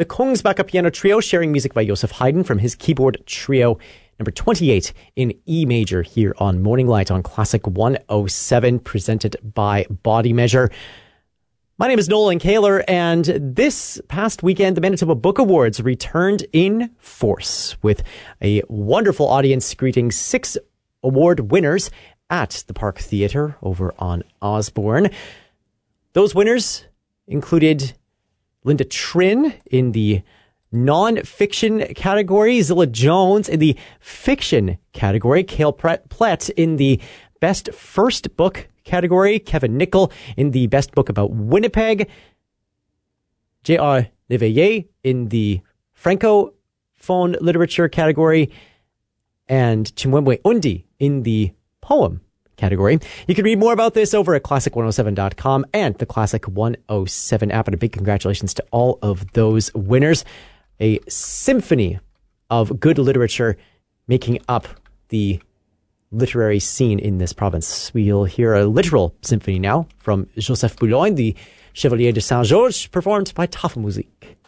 The Kongsbacka Piano Trio, sharing music by Joseph Haydn from his keyboard trio, number 28 in E major here on Morning Light on Classic 107, presented by Body Measure. My name is Nolan Kaler, and this past weekend, the Manitoba Book Awards returned in force with a wonderful audience greeting 6 award winners at the Park Theatre over on Osborne. Those winners included Linda Trin in the non-fiction category, Zilla Jones in the fiction category, Cale Plett in the best first book category, Kevin Nickel in the best book about Winnipeg, J.R. Leveillé in the Francophone literature category, and Chimwemwe Undi in the poem category. You can read more about this over at classic107.com and the Classic 107 app. And a big congratulations to all of those winners. A symphony of good literature making up the literary scene in this province. We'll hear a literal symphony now from Joseph Boulogne, the Chevalier de Saint-Georges, performed by Tafelmusik.